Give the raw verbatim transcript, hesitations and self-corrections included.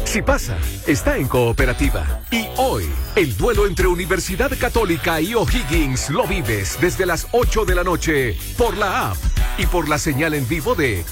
Si pasa, está en Cooperativa. Y hoy, el duelo entre Universidad Católica y O'Higgins lo vives desde las ocho de la noche por la app y por la señal en vivo de